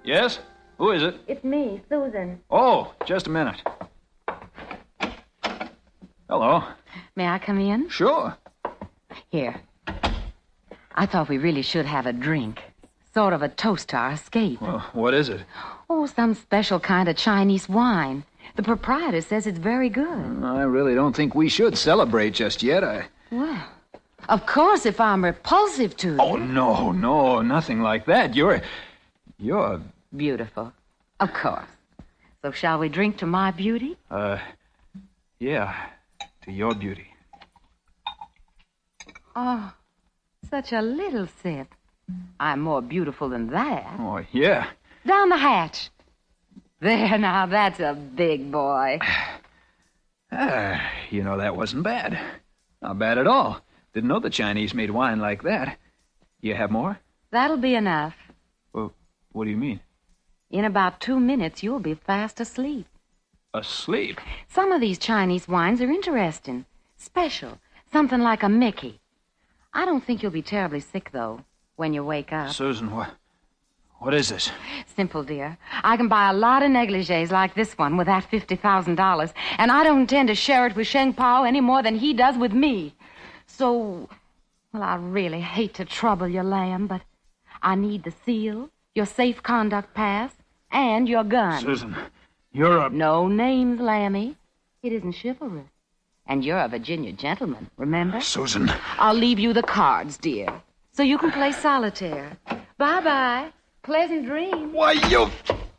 Yes? Who is it? It's me, Susan. Oh, just a minute. Hello. May I come in? Sure. Here. I thought we really should have a drink. Sort of a toast to our escape. Well, what is it? Oh, some special kind of Chinese wine. The proprietor says it's very good. I really don't think we should celebrate just yet. Well, of course, if I'm repulsive to you. Oh, no, nothing like that. You're... Beautiful. Of course. So shall we drink to my beauty? Yeah, to your beauty. Oh, such a little sip. I'm more beautiful than that. Oh, yeah. Down the hatch. There, now, that's a big boy. That wasn't bad. Not bad at all. Didn't know the Chinese made wine like that. You have more? That'll be enough. Well, what do you mean? In about 2 minutes, you'll be fast asleep. Asleep? Some of these Chinese wines are interesting. Special. Something like a Mickey. I don't think you'll be terribly sick, though, when you wake up. Susan, what is this? Simple, dear. I can buy a lot of negligees like this one with that $50,000, and I don't intend to share it with Sheng Pao any more than he does with me. So, well, I really hate to trouble you, lamb, but I need the seal, your safe conduct pass, and your gun. Susan, you're a... No names, Lammy. It isn't chivalrous. And you're a Virginia gentleman, remember? Susan. I'll leave you the cards, dear, so you can play solitaire. Bye-bye. Pleasant dreams. Why, you...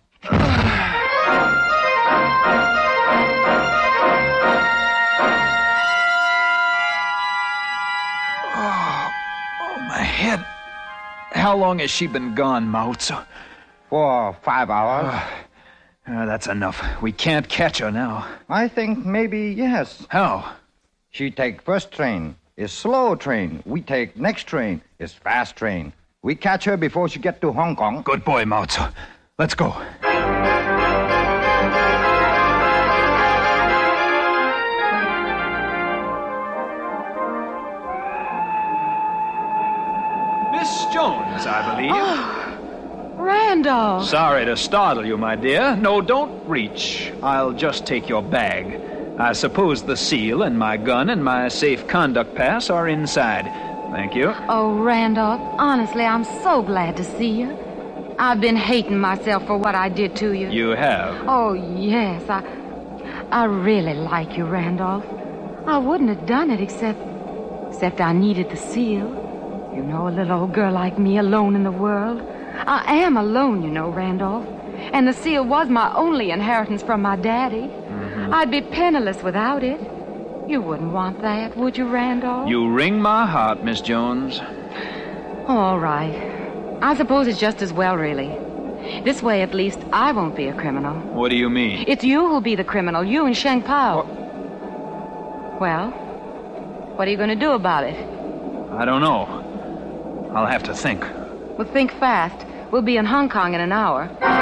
Oh, my head. How long has she been gone, Mao Tzu? For 5 hours. That's enough. We can't catch her now. I think maybe yes. How? She take first train. Is slow train. We take next train. Is fast train. We catch her before she get to Hong Kong. Good boy, Mao Tzu. Let's go. Miss Jones, I believe. Oh, Randall. Sorry to startle you, my dear. No, don't reach. I'll just take your bag. I suppose the seal and my gun and my safe conduct pass are inside. Thank you. Oh, Randolph, honestly, I'm so glad to see you. I've been hating myself for what I did to you. You have? Oh, yes. I really like you, Randolph. I wouldn't have done it except I needed the seal. You know, a little old girl like me alone in the world. I am alone, you know, Randolph. And the seal was my only inheritance from my daddy. Mm-hmm. I'd be penniless without it. You wouldn't want that, would you, Randolph? You wring my heart, Miss Jones. All right. I suppose it's just as well, really. This way, at least, I won't be a criminal. What do you mean? It's you who'll be the criminal, you and Sheng Pao. Well, what are you going to do about it? I don't know. I'll have to think. Well, think fast. We'll be in Hong Kong in an hour.